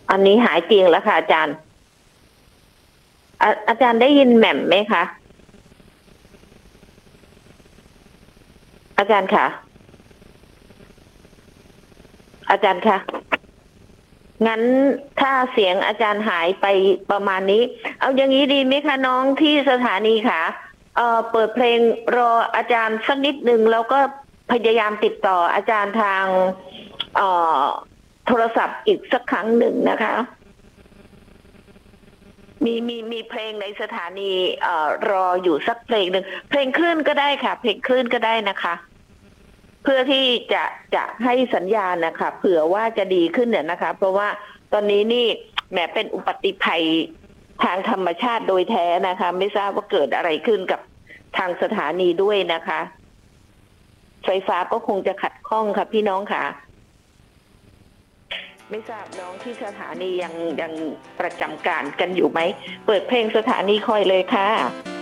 อันนี้หายจริงแล้วค่ะอาจารย์อาจารย์ได้ยินแหม่มไหมคะอาจารย์คะอาจารย์คะงั้นถ้าเสียงอาจารย์หายไปประมาณนี้เอาอย่างนี้ดีไหมคะน้องที่สถานีค่ะเปิดเพลงรออาจารย์สักนิดหนึ่งแล้วก็พยายามติดต่ออาจารย์ทางเอ่อโทรศัพท์อีกสักครั้งหนึ่งนะคะมีเพลงในสถานีรออยู่สักเพลงหนึ่งเพลงคลื่นก็ได้ค่ะเพลงคลื่นก็ได้นะคะเพื่อที่จะให้สัญญาณนะคะเผื่อว่าจะดีขึ้นเนี่ยนะคะเพราะว่าตอนนี้นี่แหมเป็นอุบัติภัยทางธรรมชาติโดยแท้นะคะไม่ทราบว่าเกิดอะไรขึ้นกับทางสถานีด้วยนะคะไฟฟ้าก็คงจะขัดข้องค่ะพี่น้องค่ะไม่ทราบน้องที่สถานียังประจำการกันอยู่ไหมเปิดเพลงสถานีคอยเลยค่ะ